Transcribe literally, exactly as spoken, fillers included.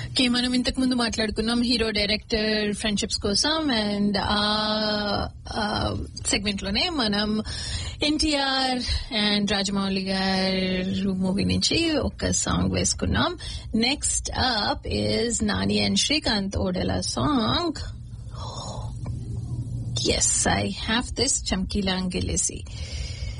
కి మనం ఇంతకు ముందు మాట్లాడుకున్నాం హీరో డైరెక్టర్ ఫ్రెండ్షిప్స్ కోసం, అండ్ ఆ సెగ్మెంట్ లోనే మనం ఎన్టీఆర్ అండ్ రాజమౌళి గారు మూవీ నుంచి ఒక సాంగ్ వేసుకున్నాం. Next up is Nani and Srikanth Odela song. Yes, I have this చమ్కీలా అంగిలేసి.